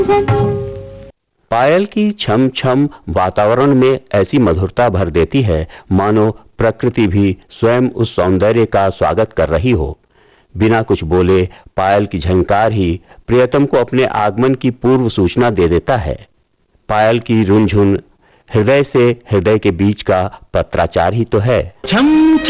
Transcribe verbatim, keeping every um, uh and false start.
पायल की छम छम वातावरण में ऐसी मधुरता भर देती है मानो प्रकृति भी स्वयं उस सौंदर्य का स्वागत कर रही हो। बिना कुछ बोले पायल की झंकार ही प्रियतम को अपने आगमन की पूर्व सूचना दे देता है। पायल की रुनझुन हृदय से हृदय के बीच का पत्राचार ही तो है। छम